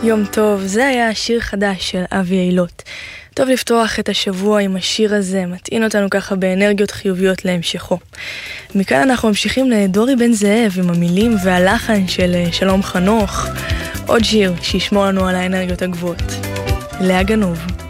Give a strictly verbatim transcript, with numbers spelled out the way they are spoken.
יום טוב, זה היה שיר חדש של אבי אילות. טוב לפתוח את השבוע עם השיר הזה, מטעין אותנו ככה באנרגיות חיוביות להמשכו. מכאן אנחנו ממשיכים לדורי בן זאב עם המילים והלחן של שלום חנוך. עוד שיר שישמור לנו על האנרגיות הגבוהות. לאה גנוב.